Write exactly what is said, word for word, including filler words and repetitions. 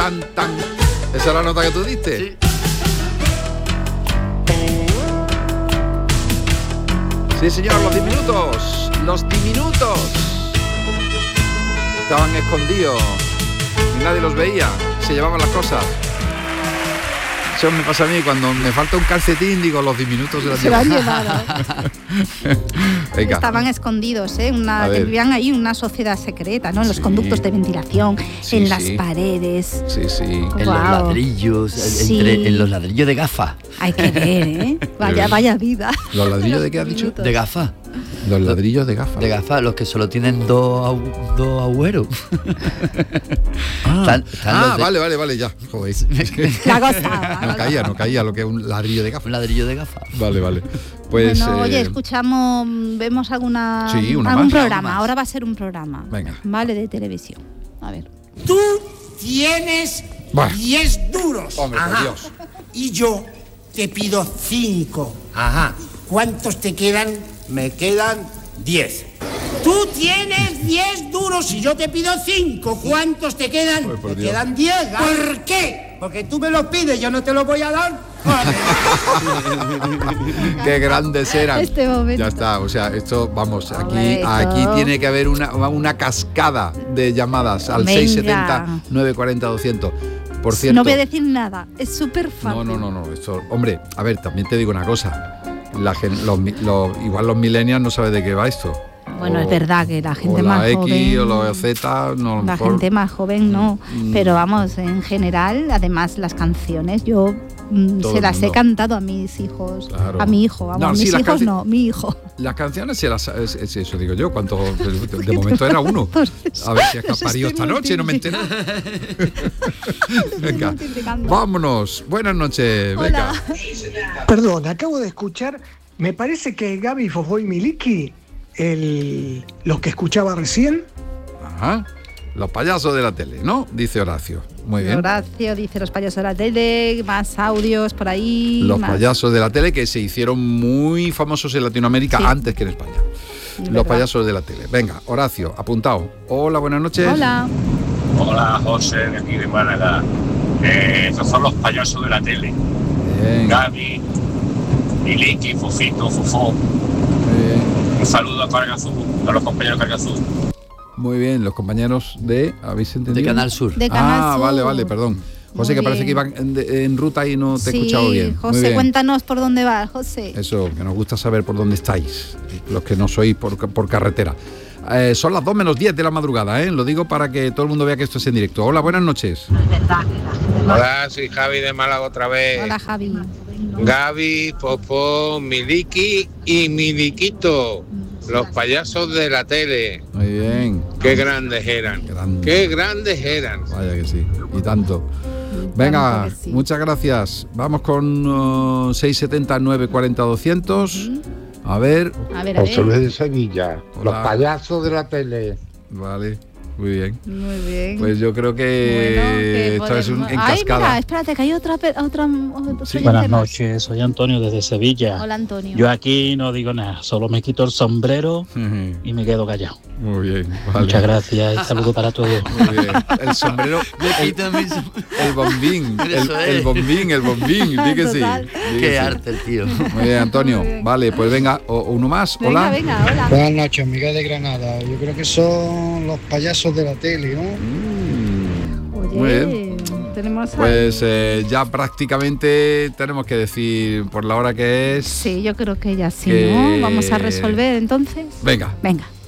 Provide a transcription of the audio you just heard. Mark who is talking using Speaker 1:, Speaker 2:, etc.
Speaker 1: tan, tan. ¿Esa es la nota que tú diste?
Speaker 2: Sí.
Speaker 1: Sí, señor, los diminutos. Los diminutos. Estaban escondidos y nadie los veía. Se llevaban las cosas. Eso me pasa a mí cuando me falta un calcetín, digo, los diminutos de la
Speaker 3: Se lo han llevado.
Speaker 1: Venga.
Speaker 3: Estaban escondidos, ¿eh? Una, vivían ahí una sociedad secreta, ¿no? En los
Speaker 1: Sí.
Speaker 3: conductos de ventilación,
Speaker 1: Sí,
Speaker 3: en
Speaker 1: sí.
Speaker 3: las paredes.
Speaker 1: Sí, sí.
Speaker 2: En
Speaker 3: Wow.
Speaker 2: los ladrillos,
Speaker 3: Sí.
Speaker 2: entre, en los ladrillos de gafa.
Speaker 3: Hay que ver, ¿eh? Vaya, vaya vida.
Speaker 1: ¿Los ladrillos de qué has dicho?
Speaker 2: De gafa.
Speaker 1: Los ladrillos de gafas.
Speaker 2: De gafa, los que solo tienen dos, agu- dos agujeros.
Speaker 1: Ah,
Speaker 2: Están- están
Speaker 1: ah
Speaker 2: los de-
Speaker 1: vale, vale, vale, ya. Joder.
Speaker 3: La gozaba.
Speaker 1: No caía, no caía lo que es un ladrillo de
Speaker 2: Un
Speaker 1: gafas.
Speaker 2: ladrillo de gafa.
Speaker 1: Vale, vale. Pues.
Speaker 3: Bueno, oye,
Speaker 1: eh,
Speaker 3: escuchamos, vemos alguna
Speaker 1: Sí, una
Speaker 3: algún
Speaker 1: más.
Speaker 3: programa.
Speaker 2: Una más.
Speaker 3: Ahora va a ser un programa.
Speaker 1: Venga.
Speaker 3: Vale, de televisión. A ver.
Speaker 4: Tú tienes
Speaker 1: Bueno.
Speaker 4: diez duros.
Speaker 1: Hombre, por
Speaker 4: Ajá.
Speaker 1: Dios.
Speaker 4: Y yo te pido cinco. Ajá. ¿Cuántos te quedan? Me quedan diez. Tú tienes diez duros y yo te pido cinco. ¿Cuántos te quedan?
Speaker 1: Ay, por
Speaker 4: me
Speaker 1: Dios.
Speaker 4: quedan diez. ¿Por qué? Porque tú me los pides, yo no te los voy a dar.
Speaker 1: Qué grandes eran.
Speaker 3: Este momento.
Speaker 1: Ya está, o sea, esto, vamos, aquí,
Speaker 3: Hombre,
Speaker 1: aquí
Speaker 3: esto-
Speaker 1: tiene que haber una, una cascada de llamadas al
Speaker 3: Venga.
Speaker 1: seis setenta, nueve cuarenta, doscientos. Por cierto.
Speaker 3: No voy a decir nada. Es súper fácil.
Speaker 1: No, no, no, no. Esto, hombre, a ver, también te digo una cosa. La gen- los, mi- los- igual los millennials no saben de qué va esto.
Speaker 3: Bueno,
Speaker 1: O-
Speaker 3: es verdad que la gente
Speaker 1: o la
Speaker 3: más
Speaker 1: X
Speaker 3: joven.
Speaker 1: o los Z, no, a lo
Speaker 3: La
Speaker 1: mejor-
Speaker 3: gente más joven no.
Speaker 1: Mm.
Speaker 3: Pero vamos, en general, además las canciones, yo mm,
Speaker 1: Todo
Speaker 3: se
Speaker 1: el
Speaker 3: las he
Speaker 1: mundo.
Speaker 3: cantado a mis hijos.
Speaker 1: Claro.
Speaker 3: A mi hijo, vamos,
Speaker 1: No, sí,
Speaker 3: mis
Speaker 1: las
Speaker 3: hijos
Speaker 1: canci-
Speaker 3: no, mi hijo.
Speaker 1: Las canciones se las es, es eso digo yo, cuánto de, de momento era uno.
Speaker 3: Por eso
Speaker 1: A ver si has
Speaker 3: los
Speaker 1: parido
Speaker 3: estoy
Speaker 1: esta noche, no me enteré. Venga,
Speaker 3: multiplicando.
Speaker 1: vámonos. Buenas noches. Venga.
Speaker 3: Hola.
Speaker 5: Perdón, acabo de escuchar, me parece que Gaby, Fofó y Miliki, el, los que escuchaba recién.
Speaker 1: Ajá. Los payasos de la tele, ¿no? Dice Horacio. Muy bien.
Speaker 3: Horacio dice los payasos de la tele, más audios por ahí.
Speaker 1: Los
Speaker 3: más-
Speaker 1: payasos de la tele que se hicieron muy famosos en Latinoamérica
Speaker 3: Sí.
Speaker 1: antes que en España.
Speaker 3: Es
Speaker 1: Los
Speaker 3: verdad.
Speaker 1: payasos de la tele. Venga, Horacio, apuntado. Hola, buenas noches.
Speaker 3: Hola.
Speaker 6: Hola, José, de aquí de Málaga. Eh, estos son los payasos de la tele.
Speaker 1: Bien,
Speaker 6: Gaby, Miliki, Fofito, Fofó.
Speaker 1: muy bien.
Speaker 6: Un saludo a Cargazú, a los compañeros de Cargazú.
Speaker 1: Muy bien, los compañeros de... ¿Habéis entendido?
Speaker 2: De Canal Sur.
Speaker 3: De Canal
Speaker 1: Ah,
Speaker 3: Sur.
Speaker 1: vale, vale, perdón. José,
Speaker 3: Muy
Speaker 1: que parece
Speaker 3: bien.
Speaker 1: que iban en, de- en ruta y no te he
Speaker 3: Sí,
Speaker 1: escuchado bien. Muy
Speaker 3: José,
Speaker 1: bien.
Speaker 3: cuéntanos por dónde vas, José.
Speaker 1: Eso, que nos gusta saber por dónde estáis, los que no sois por, por carretera. Eh, son las dos menos diez de la madrugada, ¿eh? Lo digo para que todo el mundo vea que esto es en directo. Hola, buenas noches.
Speaker 7: Hola, soy Javi de Málaga otra vez.
Speaker 3: Hola, Javi.
Speaker 7: Gaby, Popó, Miliki y Miliquito, los payasos de la tele.
Speaker 1: Muy bien.
Speaker 7: Qué grandes eran.
Speaker 1: Grande.
Speaker 7: Qué grandes eran.
Speaker 1: Vaya que sí, y tanto. Venga,
Speaker 3: Tanto que sí.
Speaker 1: muchas gracias. Vamos con uh, seis setenta, nueve cuarenta, doscientos. A ver,
Speaker 3: A ver, a
Speaker 8: José
Speaker 3: ver.
Speaker 8: Luis de Sevilla,
Speaker 1: Hola.
Speaker 8: los payasos de la tele.
Speaker 1: vale, muy bien.
Speaker 3: Muy bien.
Speaker 1: Pues yo creo que
Speaker 3: Bueno, que
Speaker 1: esto es un,
Speaker 3: podemos-
Speaker 1: en
Speaker 3: Ay,
Speaker 1: cascada.
Speaker 3: mira, espérate, que hay otra... pe- otra otro
Speaker 1: Sí.
Speaker 3: oyente
Speaker 9: Buenas
Speaker 3: más.
Speaker 9: noches, soy Antonio desde Sevilla.
Speaker 3: Hola, Antonio.
Speaker 9: Yo aquí no digo nada, solo me quito el sombrero y me quedo callado.
Speaker 1: Muy bien, vale.
Speaker 9: Muchas gracias y saludo para todos.
Speaker 1: Muy bien. El sombrero,
Speaker 2: Me
Speaker 1: el,
Speaker 2: quito mis-
Speaker 1: el bombín, el,
Speaker 2: Eso es.
Speaker 1: el bombín, el bombín, di que sí.
Speaker 3: Total.
Speaker 1: di que
Speaker 2: Qué
Speaker 1: sí.
Speaker 2: arte el tío.
Speaker 1: Muy bien, Antonio.
Speaker 3: Muy bien.
Speaker 1: Vale, pues venga, o- uno más.
Speaker 3: Venga,
Speaker 1: Hola.
Speaker 3: venga, hola.
Speaker 5: Buenas noches, Miguel de Granada. Yo creo que son los payasos de la tele, ¿no?
Speaker 1: Mm,
Speaker 3: Oye,
Speaker 1: Muy bien.
Speaker 3: tenemos... a-
Speaker 1: Pues eh, ya prácticamente tenemos que decir por la hora que es.
Speaker 3: Sí, yo creo que ya sí,
Speaker 1: que-
Speaker 3: ¿no? Vamos a resolver entonces.
Speaker 1: Venga.
Speaker 3: Venga.